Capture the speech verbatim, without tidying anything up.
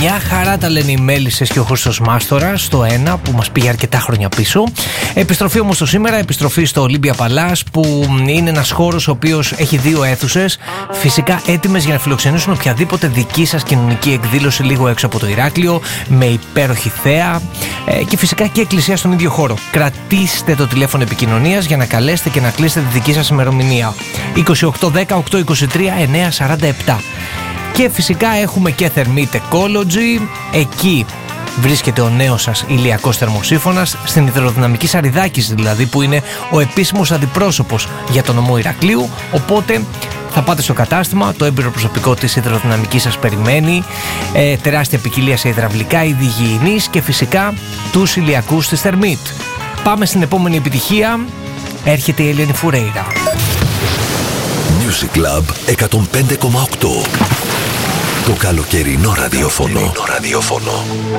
Μια χαρά τα λένε οι Μέλισσες και ο Χρήστος Μάστορας στο ένα που μας πήγε αρκετά χρόνια πίσω. Επιστροφή όμως το σήμερα, επιστροφή στο Olympia Palace, που είναι ένας χώρος ο οποίος έχει δύο αίθουσες, φυσικά έτοιμες για να φιλοξενήσουν οποιαδήποτε δική σας κοινωνική εκδήλωση λίγο έξω από το Ηράκλειο, με υπέροχη θέα ε, και φυσικά και εκκλησία στον ίδιο χώρο. Κρατήστε το τηλέφωνο επικοινωνίας για να καλέσετε και να κλείσετε τη δική σας ημερομηνία. είκοσι οκτώ δέκα οκτακόσια είκοσι τρία εννιακόσια σαράντα επτά. Και φυσικά έχουμε και Thermite Ecology. Εκεί βρίσκεται ο νέος σας ηλιακός θερμοσύφωνας, στην υδροδυναμική Σαριδάκης δηλαδή, που είναι ο επίσημος αντιπρόσωπος για τον νομό Ηρακλείου. Οπότε θα πάτε στο κατάστημα, το έμπειρο προσωπικό της υδροδυναμικής σας περιμένει, ε, τεράστια ποικιλία σε υδραυλικά, είδη υγιεινής και φυσικά τους ηλιακούς της Thermite. Πάμε στην επόμενη επιτυχία. Έρχεται η Ελένη Φουρέιρα. Music Club εκατόν πέντε κόμμα οκτώ. Το καλοκαιρινό ραδιόφωνο.